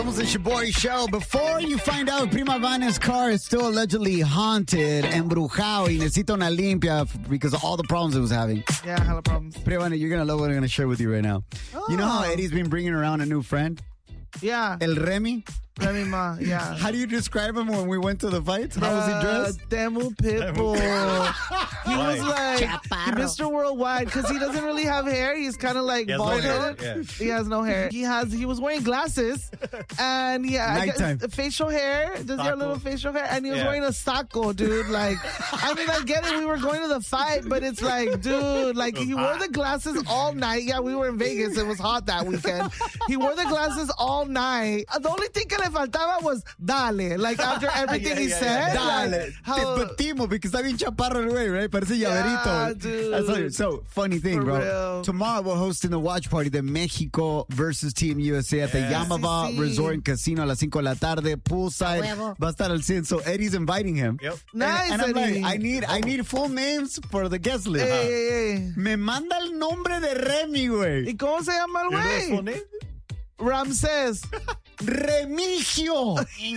Regresamos, it's your boy Show. Before you find out, Prima Vana's car is still allegedly haunted, embrujado, y necesita una limpia because of all the problems it was having. Yeah, hella problems. Prima Vana, you're going to love what I'm going to share with you right now. Oh. You know how Eddie's been bringing around a new friend? Yeah. El Remy? Remy Ma, yeah. How do you describe him when we went to the fights? How was he dressed? Demu Pitbull. He was like Chaparro. Mr. Worldwide because he doesn't really have hair. He's kind of like He has no bald hair, headed. yeah. He has no hair. He was wearing glasses and I guess Nighttime. facial hair. Does he have a little facial hair? And he was Yeah. wearing a saco, dude. Like, I mean, I get it. We were going to the fight, but it's like, dude, like he wore the glasses all night. Yeah, we were in Vegas. It was hot that weekend. He wore the glasses all night. The only thing que le faltaba was dale. Like after everything he said. Dale. Like, Te how, patimos because está bien chaparro el güey, right? Parece llaverito. dude. That's what, so, funny thing, For bro. real. Tomorrow we're hosting the watch party, the Mexico versus Team USA at the Yamava Sí. Resort and Casino a las 5 de la tarde, poolside. Huevo. Va a estar al 100. So Eddie's inviting him. Yep. nice, And I'm Eddie. like, I need full names for the guest list. Hey. Me manda el nombre de Remy, güey. ¿Y cómo se llama el You know his full güey? name? Ramsés. Remigio.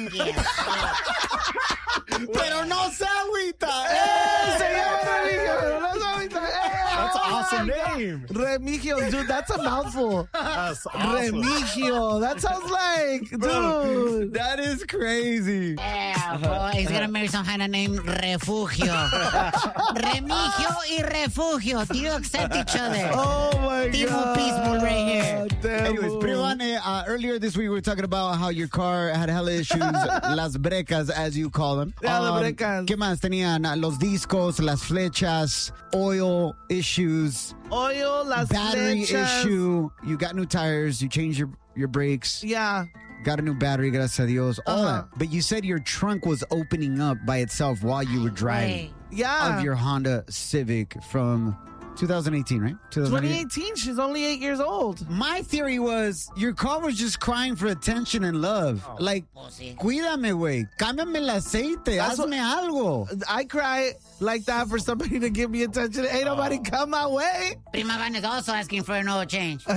Pero no se agüita. Se llama Remigio. No se agüita. That's an awesome my name. God. Remigio, dude, that's a mouthful. That's awesome. Remigio. That sounds like, dude. That is crazy. Yeah, boy, he's gonna marry some kind of name Refugio. Remigio y Refugio. Do you accept each other? Oh my Timo God. Peaceful right here. Damn. Anyways, Privane, earlier this week we were talking about how your car had hella issues, las brecas as you call them. Yeah, las brecas. ¿Qué más? Tenían los discos, las flechas, oil issues, Oil, las battery flechas. issue. You got new tires, you changed your brakes, Yeah. got a new battery, gracias a Dios, all Uh-huh. that. But you said your trunk was opening up by itself while you were driving Wait. Yeah. of your Honda Civic from 2018, right? 2018. She's only 8 years old. My theory was your car was just crying for attention and love. Like, sí. cuídame, güey. Cámbiame el aceite. That's Hazme algo. I cry like that for somebody to give me attention. Ain't nobody come my way. Prima Van is also asking for an oil change.